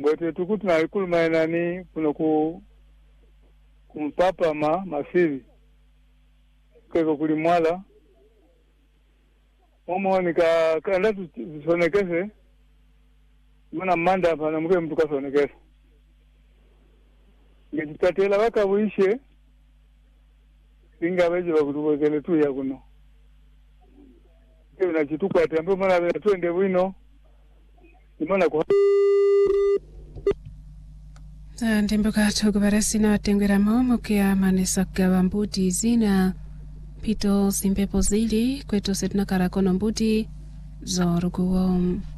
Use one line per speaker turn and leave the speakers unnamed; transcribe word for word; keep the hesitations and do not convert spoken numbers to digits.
ngote tukutu na ikulu mainani kuno ku kumpapa ma masivi kweko kulimwala omo nika kanda tusonekese mwana manda hapa na mke mtu kasonekese ngitatela waka buishe singa beje bakutuwekele tu ya kuno kile chituko atembe mwana twende bwino imana kwa
Ndemboka tukubarasina tengwera momo kia manesaka wa mbuti zina pito simpepo zili kwetu setna karakono mbuti zoruguom.